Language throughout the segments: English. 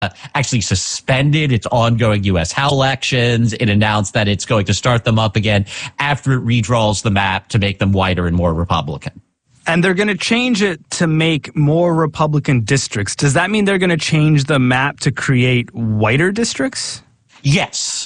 actually suspended its ongoing U.S. House elections. It announced that it's going to start them up again after it redraws the map to make them whiter and more Republican. And they're going to change it to make more Republican districts. Does that mean they're going to change the map to create whiter districts? Yes.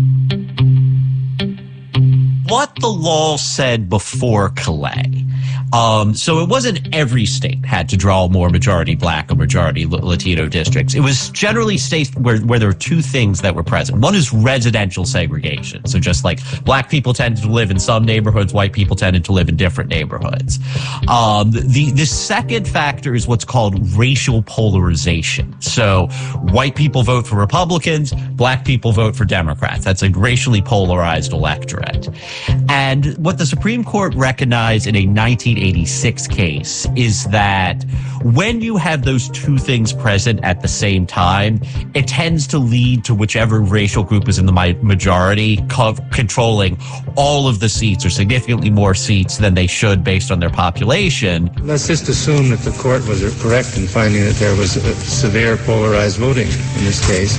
What the law said before Calais. So it wasn't every state had to draw more majority black or majority Latino districts. It was generally states where there were two things that were present. One is residential segregation. So just like black people tended to live in some neighborhoods, white people tended to live in different neighborhoods. The second factor is what's called racial polarization. So white people vote for Republicans, black people vote for Democrats. That's a racially polarized electorate. And what the Supreme Court recognized in a 1986 case is that when you have those two things present at the same time, it tends to lead to whichever racial group is in the majority controlling all of the seats or significantly more seats than they should based on their population. Let's just assume that the court was correct in finding that there was a severe polarized voting in this case.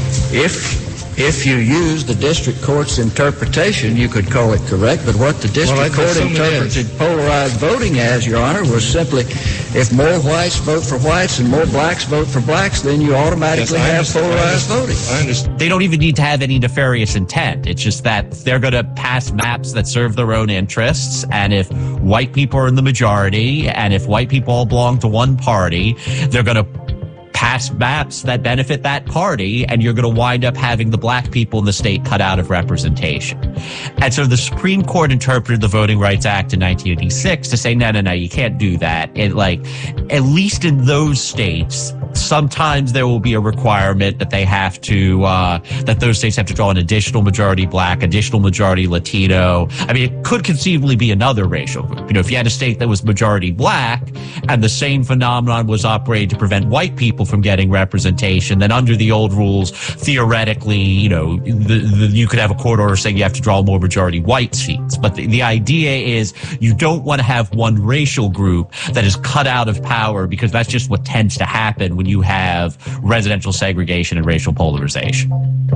If you use the district court's interpretation, you could call it correct, but what the district court interpreted polarized voting as, Your Honor, was simply if more whites vote for whites and more blacks vote for blacks, then you automatically have polarized voting. I understand. They don't even need to have any nefarious intent. It's just that they're going to pass maps that serve their own interests, and if white people are in the majority, and if white people all belong to one party, they're going to pass maps that benefit that party, and you're going to wind up having the black people in the state cut out of representation. And so the Supreme Court interpreted the Voting Rights Act in 1986 to say, no, you can't do that. At least in those states, sometimes there will be a requirement that they have to, that those states have to draw an additional majority black, additional majority Latino. I mean, it could conceivably be another racial group. If you had a state that was majority black and the same phenomenon was operated to prevent white people from getting representation, then under the old rules, theoretically, you could have a court order saying you have to draw more majority white seats. But the idea is you don't want to have one racial group that is cut out of power, because that's just what tends to happen when you have residential segregation and racial polarization.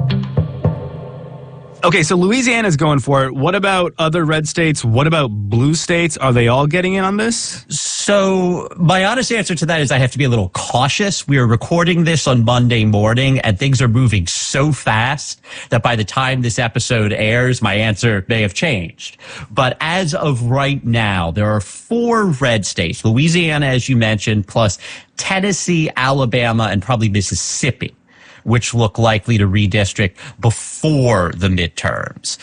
Okay, so Louisiana's going for it. What about other red states? What about blue states? Are they all getting in on this? So my honest answer to that is I have to be a little cautious. We are recording this on Monday morning, and things are moving so fast that by the time this episode airs, my answer may have changed. But as of right now, there are 4 red states, Louisiana, as you mentioned, plus Tennessee, Alabama, and probably Mississippi, which look likely to redistrict before the midterms.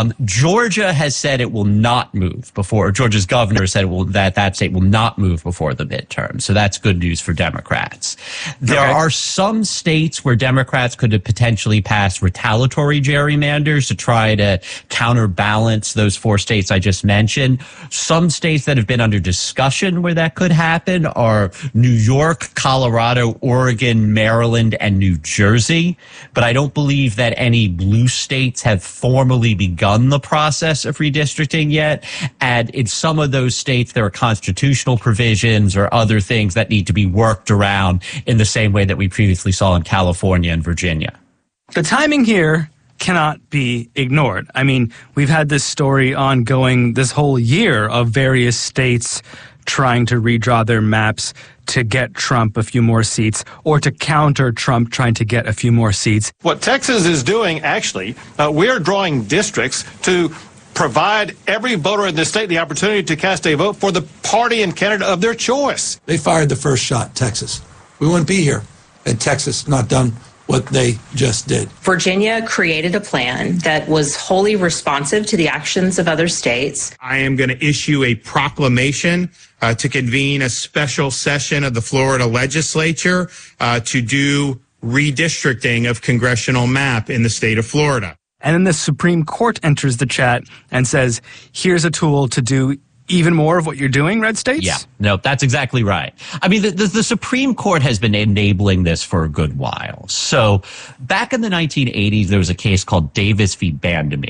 Georgia has said it will not move before, Georgia's governor said that state will not move before the midterms. So that's good news for Democrats. There are some states where Democrats could have potentially passed retaliatory gerrymanders to try to counterbalance those 4 states I just mentioned. Some states that have been under discussion where that could happen are New York, Colorado, Oregon, Maryland, and New Jersey, but I don't believe that any blue states have formally begun the process of redistricting yet. And in some of those states, there are constitutional provisions or other things that need to be worked around in the same way that we previously saw in California and Virginia. The timing here cannot be ignored. I mean, we've had this story ongoing this whole year of various states trying to redraw their maps to get Trump a few more seats, or to counter Trump trying to get a few more seats. What Texas is doing, actually, we're drawing districts to provide every voter in the state the opportunity to cast a vote for the party and candidate of their choice. They fired the first shot, Texas. We wouldn't be here had Texas not done what they just did. Virginia created a plan that was wholly responsive to the actions of other states. I am going to issue a proclamation to convene a special session of the Florida legislature to do redistricting of congressional map in the state of Florida. And then the Supreme Court enters the chat and says, here's a tool to do even more of what you're doing, red states? Yeah, no, that's exactly right. I mean, the Supreme Court has been enabling this for a good while. So back in the 1980s, there was a case called Davis v. Bandemere,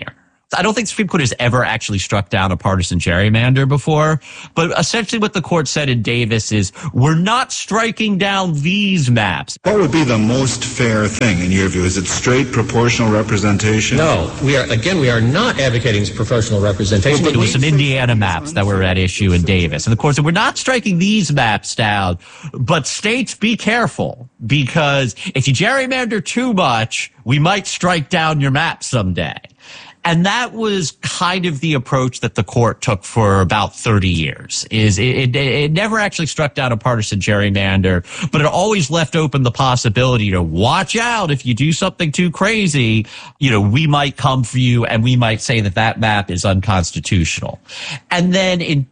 I don't think the Supreme Court has ever actually struck down a partisan gerrymander before. But essentially what the court said in Davis is, we're not striking down these maps. What would be the most fair thing in your view? Is it straight proportional representation? No, we are not advocating proportional representation. It was some Indiana maps that were at issue in Davis. And the court said, we're not striking these maps down, but states, be careful, because if you gerrymander too much, we might strike down your map someday. And that was kind of the approach that the court took for about 30 years. It never actually struck down a partisan gerrymander, but it always left open the possibility to watch out. If you do something too crazy, we might come for you and we might say that map is unconstitutional. And then in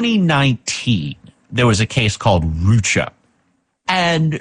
2019, there was a case called Rucho. And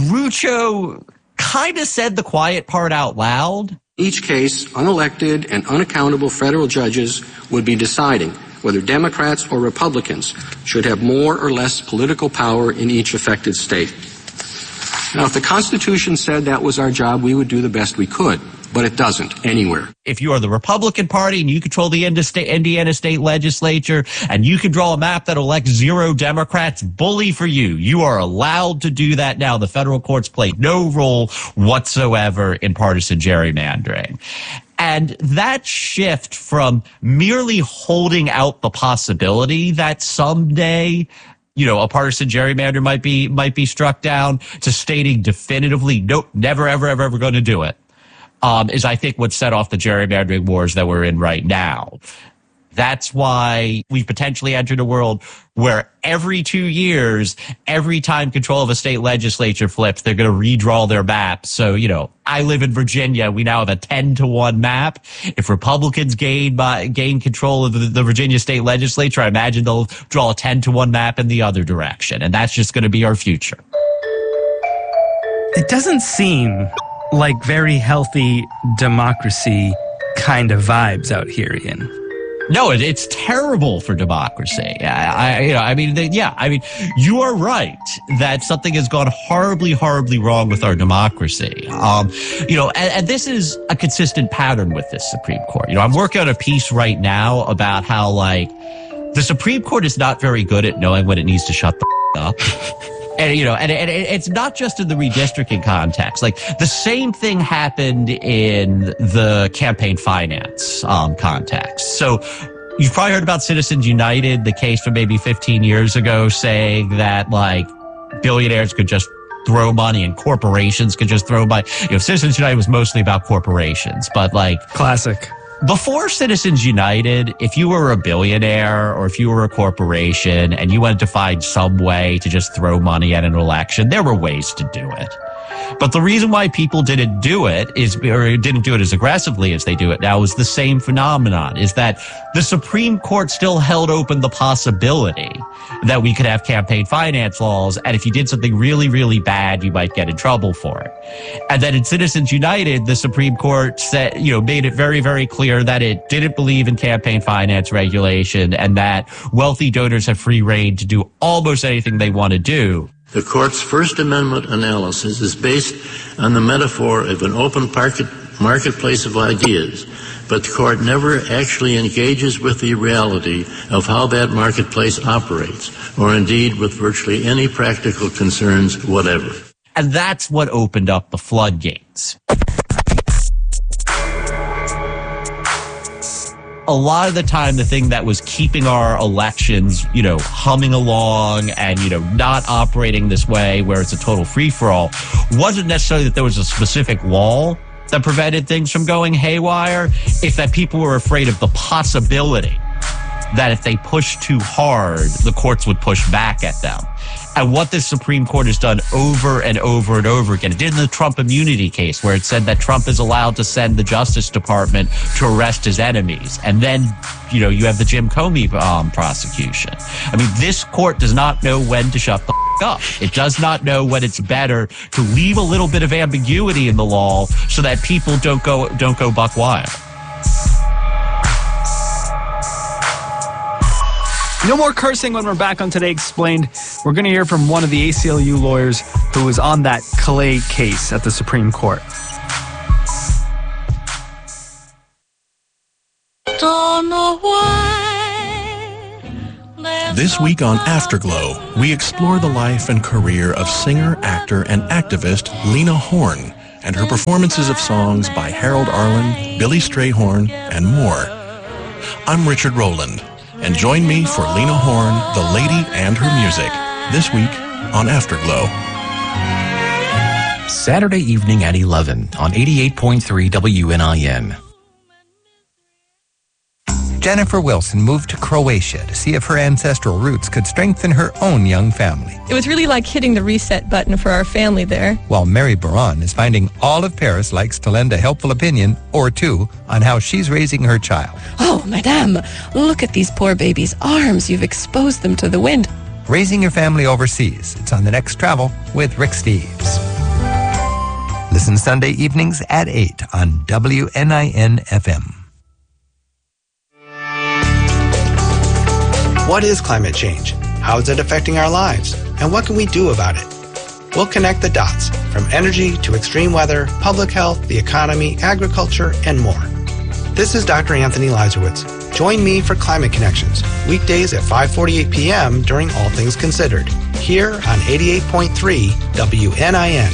Rucho kind of said the quiet part out loud. Each case, unelected and unaccountable federal judges would be deciding whether Democrats or Republicans should have more or less political power in each affected state. Now, if the Constitution said that was our job, we would do the best we could, but it doesn't anywhere. If you are the Republican Party and you control the Indiana state legislature and you can draw a map that elects 0 Democrats, bully for you. You are allowed to do that now. The federal courts play no role whatsoever in partisan gerrymandering. And that shift from merely holding out the possibility that someday a partisan gerrymander might be struck down to stating definitively, nope, never, ever, ever, ever going to do it, is I think what set off the gerrymandering wars that we're in right now. That's why we've potentially entered a world where every 2 years, every time control of a state legislature flips, they're going to redraw their map. So, I live in Virginia. We now have a 10-to-1 map. If Republicans gain control of the Virginia state legislature, I imagine they'll draw a 10-to-1 map in the other direction. And that's just going to be our future. It doesn't seem like very healthy democracy kind of vibes out here, Ian. No, it's terrible for democracy. You are right that something has gone horribly, horribly wrong with our democracy. And this is a consistent pattern with this Supreme Court. I'm working on a piece right now about how, the Supreme Court is not very good at knowing when it needs to shut the up. And, it's not just in the redistricting context. The same thing happened in the campaign finance context. So you've probably heard about Citizens United, the case from maybe 15 years ago, saying that, billionaires could just throw money and corporations could just throw money. Citizens United was mostly about corporations, but classic. Before Citizens United, if you were a billionaire or if you were a corporation and you wanted to find some way to just throw money at an election, there were ways to do it. But the reason why people didn't do it didn't do it as aggressively as they do it now is the same phenomenon, is that the Supreme Court still held open the possibility that we could have campaign finance laws, and if you did something really, really bad, you might get in trouble for it. And then in Citizens United, the Supreme Court said, made it very, very clear that it didn't believe in campaign finance regulation and that wealthy donors have free rein to do almost anything they want to do. The court's First Amendment analysis is based on the metaphor of an open marketplace of ideas, but the court never actually engages with the reality of how that marketplace operates, or indeed with virtually any practical concerns whatever. And that's what opened up the floodgates. A lot of the time, the thing that was keeping our elections, humming along and, not operating this way where it's a total free-for-all wasn't necessarily that there was a specific wall that prevented things from going haywire. It's that people were afraid of the possibility that if they pushed too hard, the courts would push back at them. And what the Supreme Court has done over and over and over again, it did in the Trump immunity case where it said that Trump is allowed to send the Justice Department to arrest his enemies. And then, you have the Jim Comey prosecution. This court does not know when to shut the up. It does not know when it's better to leave a little bit of ambiguity in the law so that people don't go buck wild. No more cursing when we're back on Today Explained. We're going to hear from one of the ACLU lawyers who was on that Calais case at the Supreme Court. don't know why. This week on Afterglow, we explore the life and career of singer, actor, and activist Lena Horne and her performances of songs by Harold Arlen, Billy Strayhorn, and more. I'm Richard Rowland, and join me for Lena Horne, the lady and her music, this week on Afterglow. Saturday evening at 11 on 88.3 WNIN. Jennifer Wilson moved to Croatia to see if her ancestral roots could strengthen her own young family. It was really like hitting the reset button for our family there. While Mary Baron is finding all of Paris likes to lend a helpful opinion or two on how she's raising her child. Oh, madame, look at these poor babies' arms. You've exposed them to the wind. Raising your family overseas. It's on The Next Travel with Rick Steves. Listen Sunday evenings at 8 on WNIN FM. What is climate change? How is it affecting our lives? And what can we do about it? We'll connect the dots from energy to extreme weather, public health, the economy, agriculture, and more. This is Dr. Anthony Leisowitz. Join me for Climate Connections, weekdays at 5:48 p.m. during All Things Considered, here on 88.3 WNIN.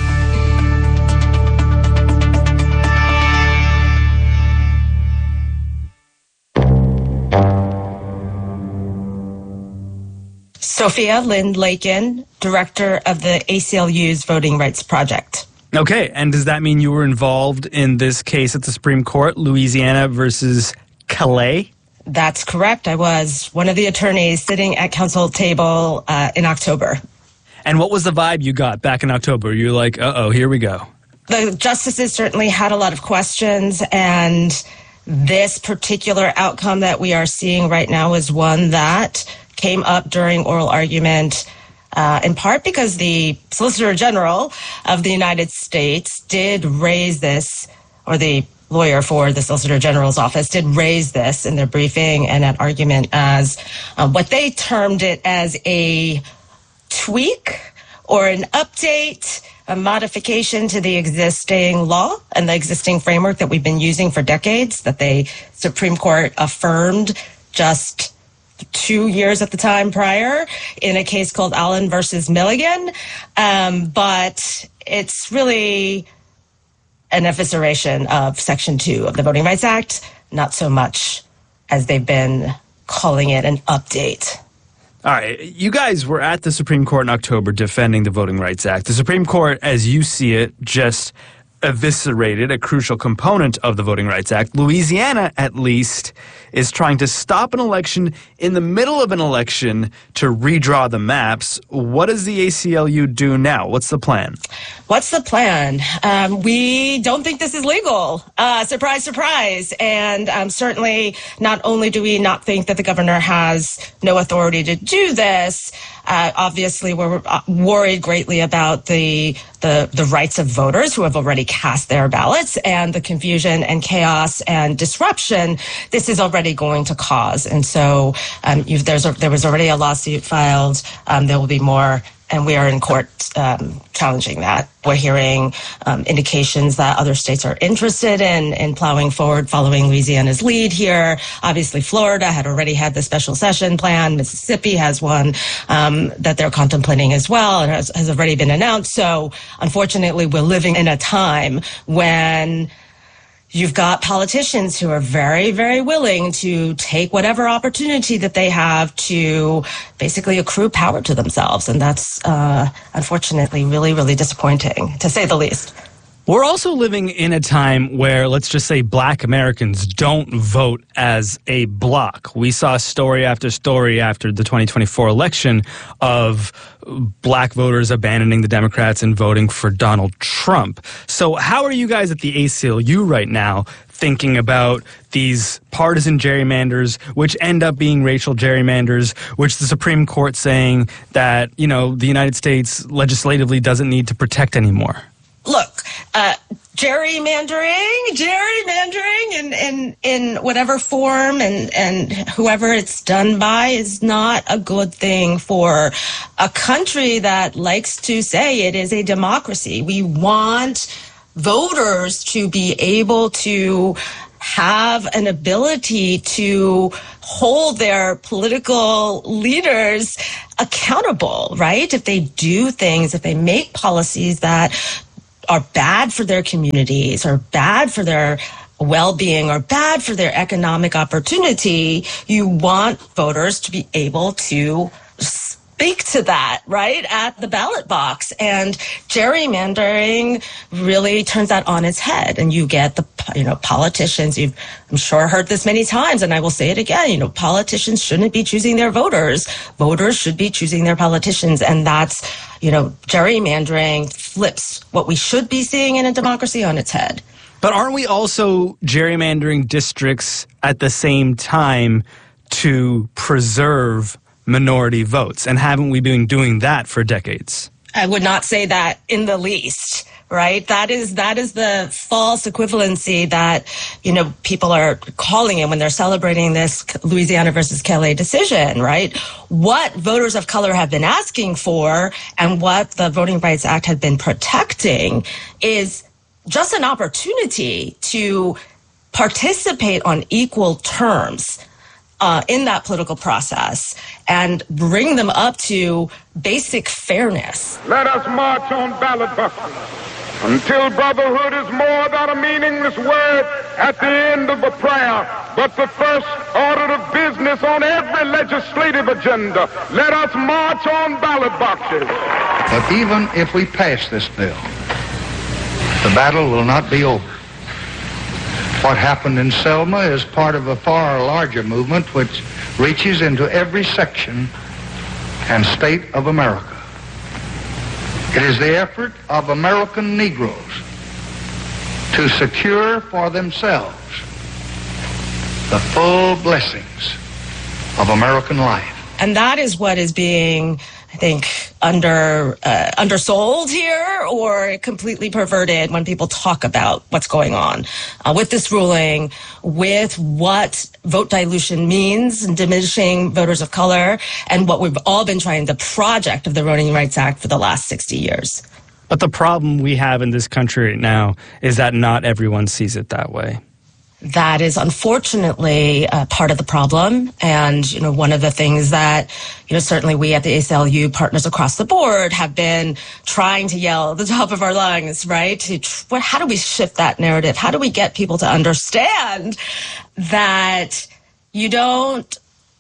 Sophia Lynn Lakin, director of the ACLU's Voting Rights Project. Okay, and does that mean you were involved in this case at the Supreme Court, Louisiana versus Calais? That's correct. I was one of the attorneys sitting at council table in October. And what was the vibe you got back in October? You're like, uh-oh, here we go. The justices certainly had a lot of questions, and this particular outcome that we are seeing right now is one that came up during oral argument, in part because the Solicitor General of the United States did raise this, or the lawyer for the Solicitor General's office did raise this in their briefing and at argument as what they termed it as a tweak or an update, a modification to the existing law and the existing framework that we've been using for decades, that the Supreme Court affirmed just 2 years at the time prior in a case called Allen versus Milligan. But it's really an evisceration of Section 2 of the Voting Rights Act, not so much as they've been calling it an update. All right, you guys were at the Supreme Court in October defending the Voting Rights Act. The Supreme Court, as you see it, just eviscerated a crucial component of the Voting Rights Act. Louisiana, at least, is trying to stop an election in the middle of an election to redraw the maps. What does the ACLU do now? What's the plan? What's the plan? We don't think this is legal. Surprise, surprise. And certainly not only do we not think that the governor has no authority to do this, obviously we're worried greatly about the rights of voters who have already cast their ballots and the confusion and chaos and disruption this is already going to cause. And so there was already a lawsuit filed. There will be more, and we are in court challenging that. We're hearing indications that other states are interested in plowing forward, following Louisiana's lead here. Obviously, Florida had already had the special session plan. Mississippi has one that they're contemplating as well, and has already been announced. So, unfortunately, we're living in a time when you've got politicians who are very, very willing to take whatever opportunity that they have to basically accrue power to themselves. And that's unfortunately really, really disappointing, to say the least. We're also living in a time where, let's just say, Black Americans don't vote as a bloc. We saw story after story after the 2024 election of Black voters abandoning the Democrats and voting for Donald Trump. So how are you guys at the ACLU right now thinking about these partisan gerrymanders, which end up being racial gerrymanders, which the Supreme Court saying that, you know, the United States legislatively doesn't need to protect anymore? Look, gerrymandering in whatever form and whoever it's done by is not a good thing for a country that likes to say it is a democracy. We want voters to be able to have an ability to hold their political leaders accountable, right? If they do things, if they make policies that are bad for their communities or bad for their well-being or bad for their economic opportunity, you want voters to be able to speak to that, right, at the ballot box. And gerrymandering really turns that on its head. And you get the, politicians, you've, I'm sure, heard this many times, and I will say it again, politicians shouldn't be choosing their voters. Voters should be choosing their politicians. And that's, gerrymandering flips what we should be seeing in a democracy on its head. But aren't we also gerrymandering districts at the same time to preserve minority votes? And haven't we been doing that for decades? I would not say that in the least, right? That is the false equivalency that, people are calling it when they're celebrating this Louisiana versus Kelly decision, right? What voters of color have been asking for and what the Voting Rights Act had been protecting is just an opportunity to participate on equal terms in that political process and bring them up to basic fairness. Let us march on ballot boxes until brotherhood is more than a meaningless word at the end of a prayer, but the first order of business on every legislative agenda. Let us march on ballot boxes. But even if we pass this bill, the battle will not be over. What happened in Selma is part of a far larger movement which reaches into every section and state of America. It is the effort of American Negroes to secure for themselves the full blessings of American life. And that is what is being, I think, undersold here or completely perverted when people talk about what's going on with this ruling, with what vote dilution means and diminishing voters of color, and what we've all been trying, the project of the Voting Rights Act for the last 60 years. But the problem we have in this country right now is that not everyone sees it that way. That is unfortunately part of the problem. And, one of the things that, certainly we at the ACLU, partners across the board, have been trying to yell at the top of our lungs, right? How do we shift that narrative? How do we get people to understand that you don't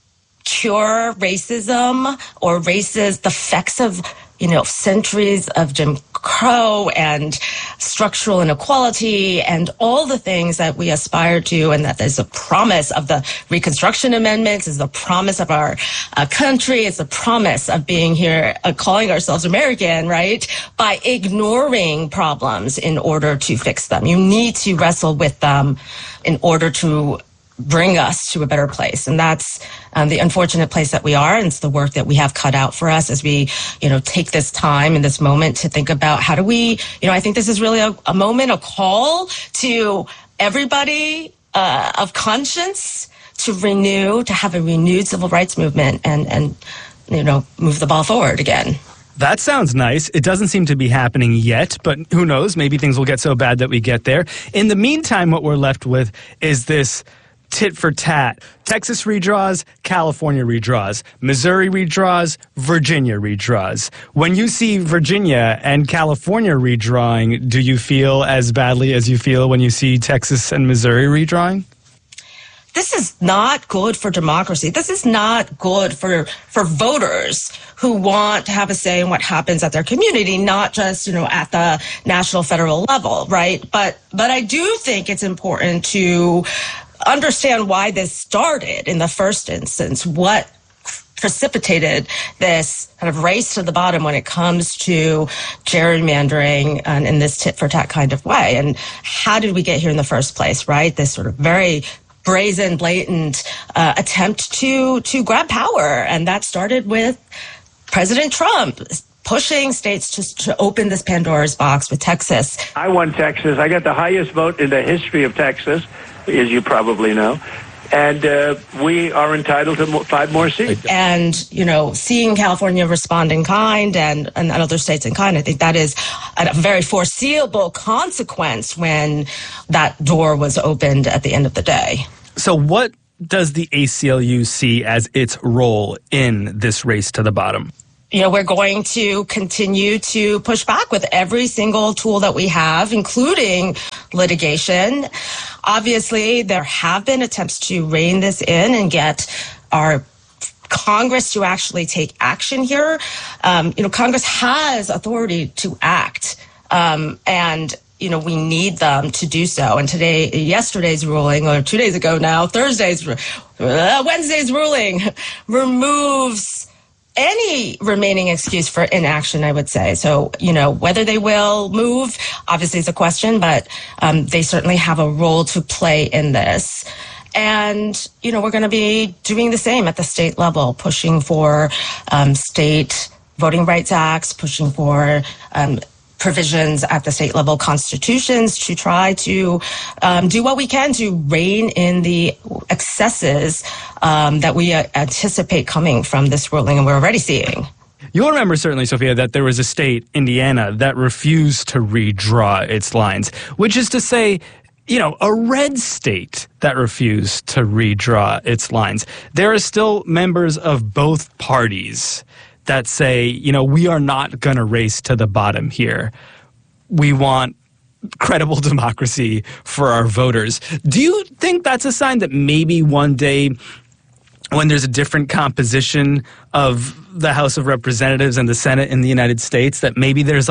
cure racism or the effects of, centuries of Jim Crow and structural inequality and all the things that we aspire to, and that is a promise of the Reconstruction Amendments, is the promise of our country, it's the promise of being here, calling ourselves American, right? By ignoring problems in order to fix them. You need to wrestle with them in order to bring us to a better place. And that's the unfortunate place that we are. And it's the work that we have cut out for us as we, take this time in this moment to think about how do we, I think this is really a moment, a call to everybody of conscience to have a renewed civil rights movement and move the ball forward again. That sounds nice. It doesn't seem to be happening yet, but who knows? Maybe things will get so bad that we get there. In the meantime, what we're left with is this tit for tat. Texas redraws, California redraws, Missouri redraws, Virginia redraws. When you see Virginia and California redrawing, do you feel as badly as you feel when you see Texas and Missouri redrawing? This is not good for democracy. This is not good for voters who want to have a say in what happens at their community, not just, at the national federal level, right? But I do think it's important to understand why this started in the first instance, what precipitated this kind of race to the bottom when it comes to gerrymandering and in this tit for tat kind of way. And how did we get here in the first place, right? This sort of very brazen, blatant attempt to grab power. And that started with President Trump pushing states to open this Pandora's box with Texas. I won Texas. I got the highest vote in the history of Texas, as you probably know. And we are entitled to 5 more seats. And, seeing California respond in kind and other states in kind, I think that is a very foreseeable consequence when that door was opened at the end of the day. So what does the ACLU see as its role in this race to the bottom? We're going to continue to push back with every single tool that we have, including litigation. Obviously, there have been attempts to rein this in and get our Congress to actually take action here. Congress has authority to act, and we need them to do so. And yesterday's ruling, or 2 days ago now, Wednesday's ruling removes any remaining excuse for inaction, I would say. So, whether they will move, obviously is a question, but they certainly have a role to play in this. And, we're going to be doing the same at the state level, pushing for state voting rights acts, pushing for provisions at the state level constitutions to try to do what we can to rein in the excesses that we anticipate coming from this ruling, and we're already seeing. You'll remember certainly, Sophia, that there was a state, Indiana, that refused to redraw its lines, which is to say, a red state that refused to redraw its lines. There are still members of both parties that say, we are not going to race to the bottom here. We want credible democracy for our voters. Do you think that's a sign that maybe one day, when there's a different composition of the House of Representatives and the Senate in the United States, that maybe there's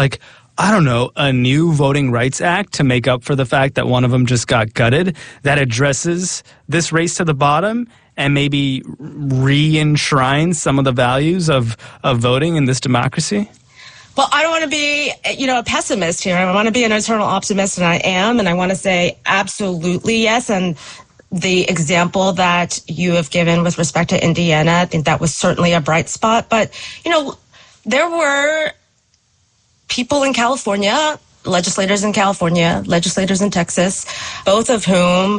a new Voting Rights Act to make up for the fact that one of them just got gutted that addresses this race to the bottom and maybe re-enshrine some of the values of voting in this democracy? Well, I don't want to be, a pessimist here. I want to be an eternal optimist, and I am. And I want to say absolutely yes. And the example that you have given with respect to Indiana, I think that was certainly a bright spot. But, there were people in California, legislators in California, legislators in Texas, both of whom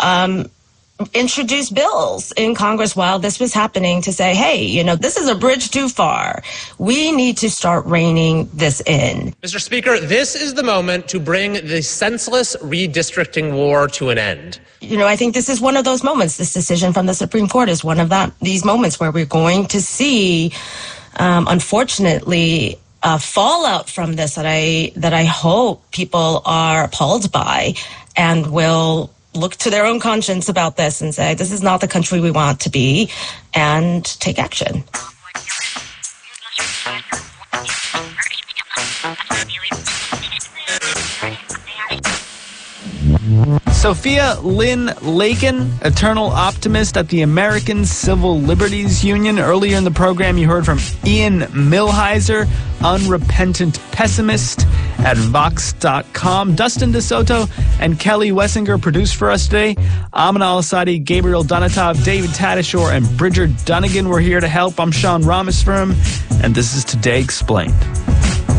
introduced bills in Congress while this was happening to say, hey, this is a bridge too far. We need to start reining this in. Mr. Speaker, this is the moment to bring the senseless redistricting war to an end. I think this is one of those moments. This decision from the Supreme Court is one of these moments where we're going to see, unfortunately, fallout from this that I hope people are appalled by and will look to their own conscience about this and say, this is not the country we want to be, and take action. Sophia Lynn Lakin, eternal optimist at the American Civil Liberties Union. Earlier in the program, you heard from Ian Millhiser, unrepentant pessimist at Vox.com. Dustin DeSoto and Kelly Wessinger produced for us today. Amin Al-Asadi, Gabriel Donatov, David Tadashore, and Bridger Dunnigan were here to help. I'm Sean Rameswaram, and this is Today Explained.